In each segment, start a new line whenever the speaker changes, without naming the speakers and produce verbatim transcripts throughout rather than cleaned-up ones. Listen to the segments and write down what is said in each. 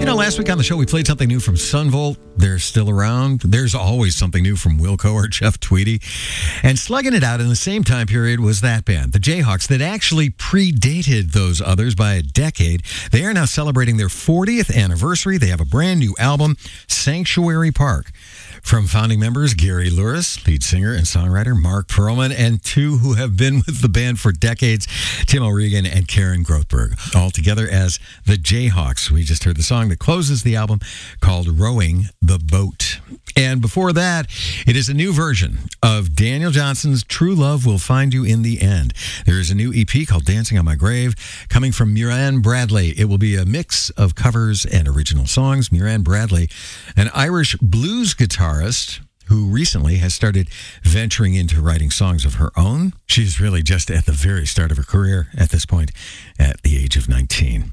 know, last week on the show, we played something new from Sunvolt. They're still around. There's always something new from Wilco or Jeff Tweedy. And slugging it out in the same time period was that band, the Jayhawks, that actually predated those others by a decade. They are now celebrating their fortieth anniversary. They have a brand new album, Sanctuary Park. From founding members Gary Louris, lead singer and songwriter Mark Perlman, and two who have been with the band for decades, Tim O'Regan and Karen Grothberg, all together as the Jayhawks. We just heard the song that closes the album called Rowing the Boat. And before that, it is a new version of Daniel Johnson's True Love Will Find You in the End. There is a new E P called Dancing on My Grave coming from Muireann Bradley. It will be a mix of covers and original songs. Muireann Bradley, an Irish blues guitarist who recently has started venturing into writing songs of her own. She's really just at the very start of her career at this point, at the age of nineteen.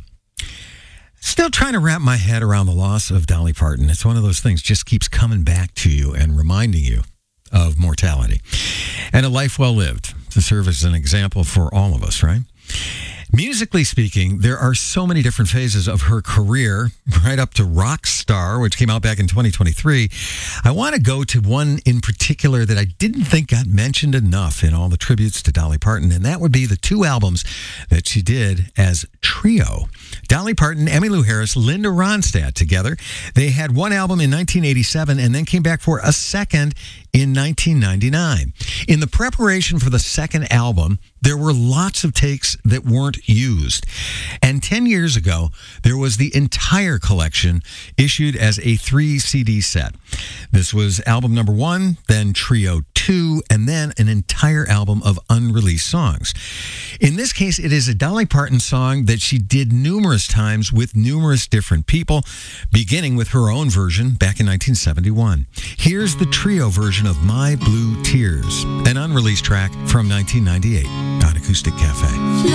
Still trying to wrap my head around the loss of Dolly Parton. It's one of those things just keeps coming back to you and reminding you of mortality. And a life well lived to serve as an example for all of us, right? Musically speaking, there are so many different phases of her career, right up to Rock Star, which came out back in twenty twenty-three. I want to go to one in particular that I didn't think got mentioned enough in all the tributes to Dolly Parton, and that would be the two albums that she did as trio. Dolly Parton, Emmylou Harris, Linda Ronstadt together. They had one album in nineteen eighty-seven and then came back for a second in nineteen ninety-nine. In the preparation for the second album, there were lots of takes that weren't used. And ten years ago, there was the entire collection issued as a three C D set. This was album number one, then trio two, and then an entire album of unreleased songs. In this case, it is a Dolly Parton song that she did numerous times with numerous different people, beginning with her own version back in nineteen seventy-one. Here's the trio version of My Blue Tears, an unreleased track from nineteen ninety-eight on Acoustic Cafe.